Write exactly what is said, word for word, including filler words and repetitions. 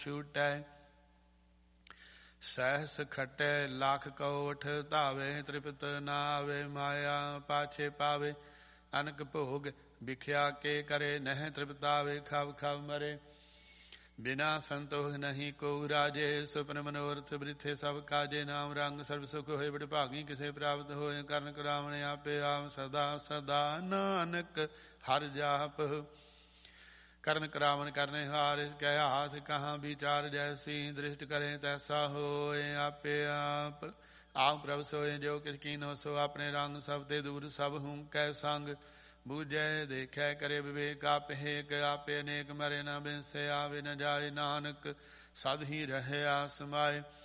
ਛੂਟੈ। ਸਹਿਸ ਖਟੈ ਲੱਖ ਕੋਠ ਧਾਵੇ, ਤ੍ਰਿਪਤ ਨਾ ਆਵੇ ਮਾਇਆ ਪਾਛੇ ਪਾਵੇ। ਅਨਕ ਭੋਗ ਵਿਖਿਆ ਕੇ ਕਰੇ, ਨਹਿ ਤ੍ਰਿਪਤਾਵੇ ਖਬ ਖਬ ਮਰੇ। ਬਿਨਾ ਸੰਤੋਖ ਨਹੀਂ ਕੋ ਰਾਜੇ, ਸੁਪਨ ਮਨੋਰਥ ਬ੍ਰਿਥੇ ਸਭ ਕਾਜੇ। ਨਾਮ ਰੰਗ ਸਰਬ ਸੁਖ ਹੋਏ, ਬੜ ਭਾਗੀ ਕਿਸੇ ਪ੍ਰਾਪਤ ਹੋਏ। ਕਰਨ ਕਰਾਵਣ ਆਪੇ ਆਪ ਸਦਾ ਸਦਾ, ਨਾਨਕ ਹਰਿ ਜਾਪ। ਕਰਨ ਕਰਾਵਨ ਕਰਨੇ ਹਾਰ, ਕਹਿ ਹਾਥ ਕਹਾਂ ਵਿਚਾਰ। ਜੈਸੀ ਦ੍ਰਿਸ਼ਟ ਕਰੇ ਤੈਸਾ ਹੋਏ, ਆਪੇ ਆਪ ਆਪ ਪ੍ਰਭ ਸੋਏ। ਜੋ ਕਿਸ ਕੀਨੋ ਸੋ ਆਪਣੇ ਰੰਗ, ਸਭ ਤੇ ਦੂਰ ਸਭ ਹੂੰ ਕੈ ਸੰਗ। ਬੂਝੈ ਦੇਖੈ ਕਰੇ ਵਿਵੇਕ, ਆਪੇ ਏਕ ਆਪੇ ਅਨੇਕ। ਮਰੇ ਨਾ ਬਿਨਸੇ ਆਵੇ ਨ ਜਾਏ, ਨਾਨਕ ਸਦ ਹੀ ਰਹਿਆ ਸਮਾਏ।